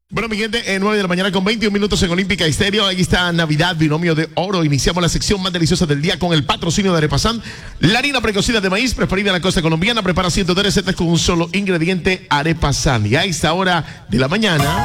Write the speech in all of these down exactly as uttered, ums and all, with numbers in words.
Bueno, mi gente, eh, nueve de la mañana con veintiún minutos en Olímpica Estéreo. Ahí está Navidad, binomio de oro. Iniciamos la sección más deliciosa del día con el patrocinio de Arepasan. La harina precocida de maíz preferida en la costa colombiana. Prepara ciento tres recetas con un solo ingrediente, Arepasan. Y a esta hora de la mañana,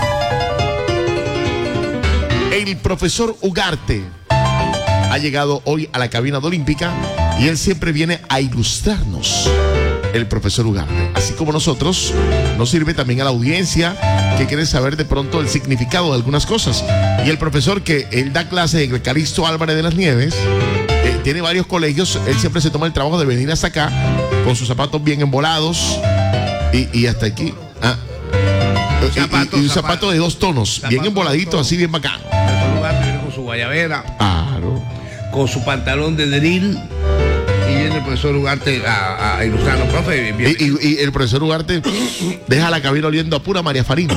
el profesor Ugarte ha llegado hoy a la cabina de Olímpica y él siempre viene a ilustrarnos. El profesor Ugarte, así como nosotros, nos sirve también a la audiencia que quiere saber de pronto el significado de algunas cosas. Y el profesor, que él da clases en el Calixto Álvarez de las Nieves, eh, tiene varios colegios, él siempre se toma el trabajo de venir hasta acá con sus zapatos bien embolados y, y hasta aquí. Ah, y, zapato, y, y un zapato, zapato de dos tonos, zapato, bien emboladito, así bien bacán. El profesor Ugarte viene con su guayabera, Claro. con su pantalón de drill. Y viene el profesor Ugarte a, a ilustrarnos, profe. Y, y, y el profesor Ugarte deja la cabina oliendo a pura María Farina.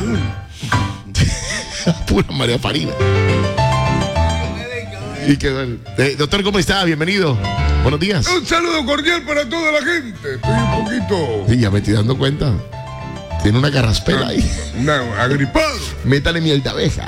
A pura María Farina. Y que, bueno, eh, doctor, ¿cómo está? Bienvenido. Buenos días. Un saludo cordial para toda la gente. Estoy un poquito... Sí, ya me estoy dando cuenta. Tiene una carraspera ahí. No, agripado. Métale miel de abeja.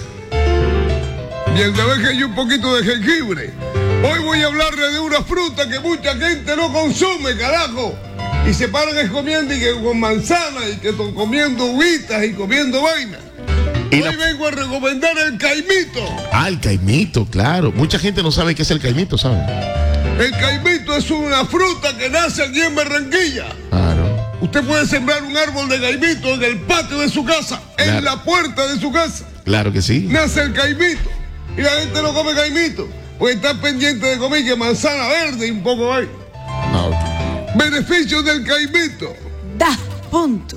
Miel de abeja y un poquito de jengibre. Hoy voy a hablarle de una fruta que mucha gente no consume, carajo. Y se paran es comiendo y que con manzana y que están comiendo uvitas y comiendo vainas. Y Hoy la... vengo a recomendar el caimito. Ah, el caimito, claro. Mucha gente no sabe qué es el caimito, ¿saben? El caimito es una fruta que nace aquí en Barranquilla. Claro. Usted puede sembrar un árbol de caimito en el patio de su casa, Claro. en la puerta de su casa. Claro que sí. Nace el caimito. Y la gente no come caimito, porque está pendiente de comer que manzana verde y un poco ahí. Ah, ok. Beneficios del caimito. Da punto.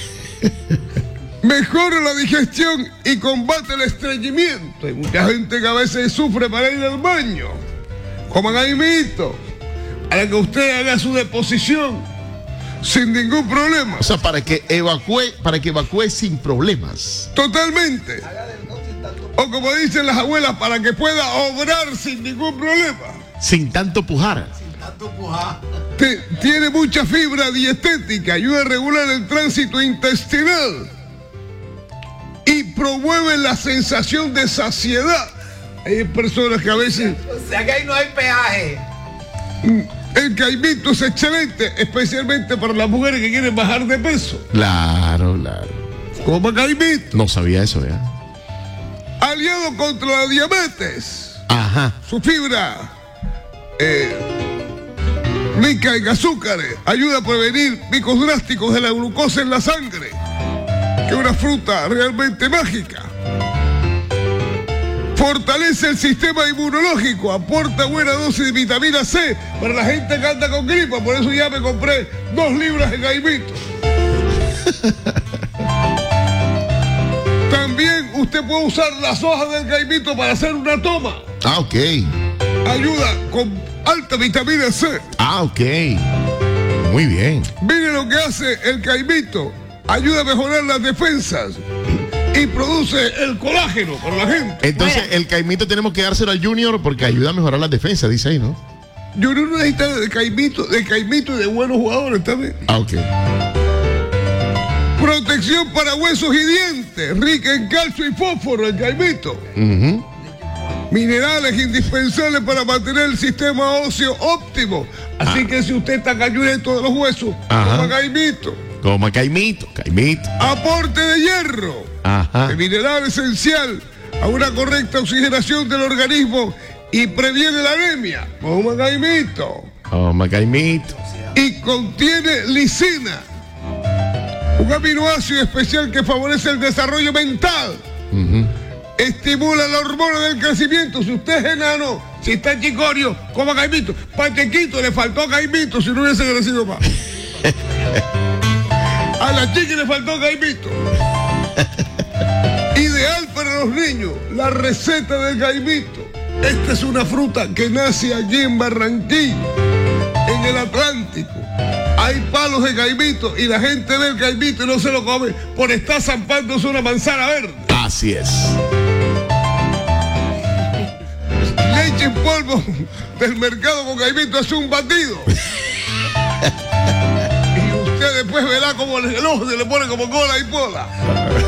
Mejora la digestión y combate el estreñimiento. Hay mucha gente que a veces sufre para ir al baño. Coma caimito para que usted haga su deposición sin ningún problema. O sea, para que evacúe, para que evacúe sin problemas. Totalmente. O como dicen las abuelas, para que pueda obrar sin ningún problema. Sin tanto pujar. Te- tiene mucha fibra dietética, ayuda a regular el tránsito intestinal y promueve la sensación de saciedad. Hay personas que a veces O sea que ahí no hay peaje. el caimito es excelente, especialmente para las mujeres que quieren bajar de peso. Claro, claro. Coma caimito. No sabía eso, ¿ya? Aliado contra la diabetes. Ajá. Su fibra eh, rica en azúcares ayuda a prevenir picos drásticos de la glucosa en la sangre, que es una fruta realmente mágica. Fortalece el sistema inmunológico, aporta buena dosis de vitamina C para la gente que anda con gripa, por eso ya me compré dos libras de caimito. También usted puede usar las hojas del caimito para hacer una toma. Ah, ok. Ayuda con alta vitamina C. Ah, ok. Muy bien. Mire lo que hace el caimito. Ayuda a mejorar las defensas y produce el colágeno para la gente. Entonces, el caimito tenemos que dárselo al Junior porque ayuda a mejorar las defensas, dice ahí, ¿no? Yo no necesito de caimito, de caimito y de buenos jugadores también. Ah, ok. Protección para huesos y dientes, rica en calcio y fósforo, el caimito. Ujú. Minerales indispensables para mantener el sistema óseo óptimo. Así que si usted está cayuneto de los huesos, Ajá. toma caimito. Toma caimito, caimito. Aporte de hierro, Ajá. de mineral esencial a una correcta oxigenación del organismo y previene la anemia. Toma caimito. Toma caimito. Y contiene lisina, un aminoácido especial que favorece el desarrollo mental. Ujú. Estimula la hormona del crecimiento. Si usted es enano, si está chicorio, coma caimito. Patequito, le faltó caimito si no hubiese crecido más. A la chica le faltó caimito. Ideal para los niños, la receta del caimito. Esta es una fruta que nace allí en Barranquilla, en el Atlántico. Hay palos de caimito y la gente ve el caimito y no se lo come por estar zampándose una manzana verde. Así es. Leche en polvo del mercado con caimito es un batido. Y usted después verá como el ojo se le pone como cola y pola.